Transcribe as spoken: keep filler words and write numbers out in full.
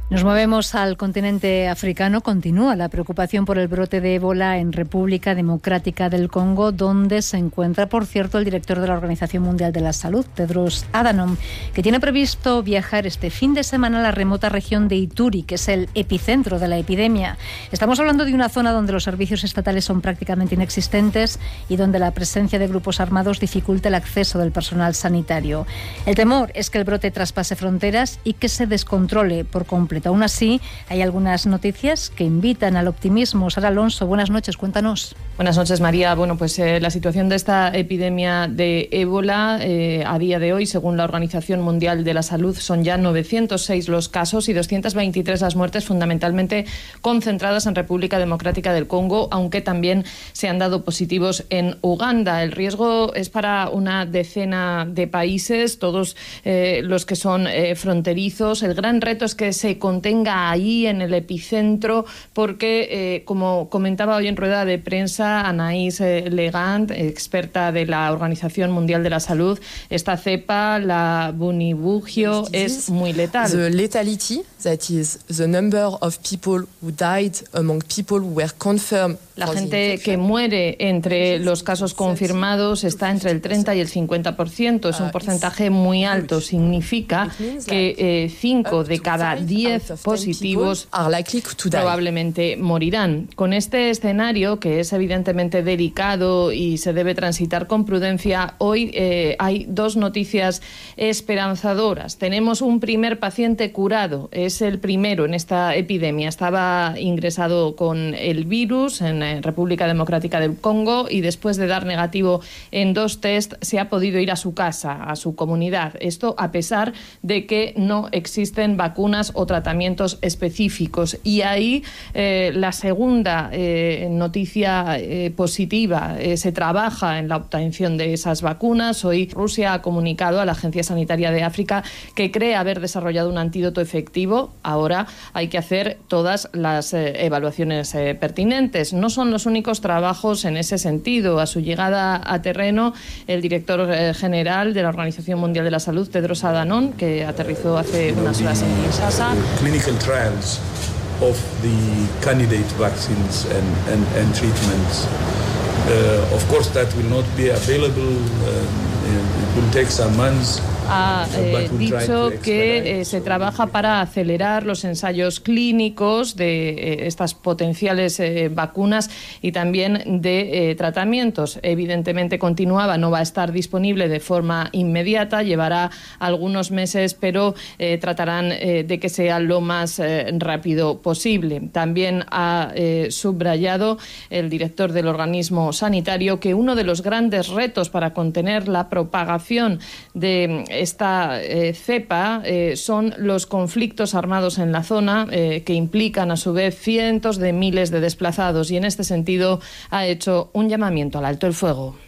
Nos movemos al continente africano. Continúa la preocupación por el brote de ébola en República Democrática del Congo, donde se encuentra, por cierto, el director de la Organización Mundial de la Salud, Tedros Adhanom, que tiene previsto viajar este fin de semana a la remota región de Ituri, que es el epicentro de la epidemia. Estamos hablando de una zona donde los servicios estatales son prácticamente inexistentes y donde la presencia de grupos armados dificulta el acceso del personal sanitario. El temor es que el brote traspase fronteras y que se descontrole por completo. Aún así, hay algunas noticias que invitan al optimismo. Sara Alonso, buenas noches, cuéntanos. Buenas noches, María. Bueno, pues eh, la situación de esta epidemia de ébola eh, a día de hoy, según la Organización Mundial de la Salud, son ya novecientos seis los casos y doscientas veintitrés las muertes, fundamentalmente concentradas en República Democrática del Congo, aunque también se han dado positivos en Uganda. El riesgo es para una decena de países, todos eh, los que son eh, fronterizos. El gran reto es que se contenga ahí en el epicentro, porque, eh, como comentaba hoy en rueda de prensa Anaïs eh, Legand, experta de la Organización Mundial de la Salud, esta cepa, la Bunibugio, es muy letal. The lethality, that is the number of people who died among people who were confirmed. La gente que muere entre los casos confirmados está entre el treinta y el cincuenta por ciento. Es un porcentaje muy alto. Significa que cinco de cada diez positivos probablemente morirán. Con este escenario, que es evidentemente delicado y se debe transitar con prudencia, hoy eh, hay dos noticias esperanzadoras. Tenemos un primer paciente curado. Es el primero en esta epidemia. Estaba ingresado con el virus en en República Democrática del Congo y después de dar negativo en dos test se ha podido ir a su casa, a su comunidad. Esto a pesar de que no existen vacunas o tratamientos específicos. Y ahí eh, la segunda eh, noticia eh, positiva, eh, se trabaja en la obtención de esas vacunas. Hoy Rusia ha comunicado a la Agencia Sanitaria de África que cree haber desarrollado un antídoto efectivo. Ahora hay que hacer todas las eh, evaluaciones eh, pertinentes. No son los únicos trabajos en ese sentido. A su llegada a terreno, el director eh, general de la Organización Mundial de la Salud, Tedros Adhanom, que aterrizó hace unas horas en Kinshasa. Clinical trials of the candidate vaccines and, and, and treatments. Uh, of course, that will not be available. Uh, it will take some months. Ha eh, dicho que eh, se trabaja para acelerar los ensayos clínicos de eh, estas potenciales eh, vacunas y también de eh, tratamientos. Evidentemente continuaba, no va a estar disponible de forma inmediata, llevará algunos meses, pero eh, tratarán eh, de que sea lo más eh, rápido posible. También ha eh, subrayado el director del organismo sanitario que uno de los grandes retos para contener la propagación de esta eh, cepa eh, son los conflictos armados en la zona, eh, que implican a su vez cientos de miles de desplazados, y en este sentido ha hecho un llamamiento al alto el fuego.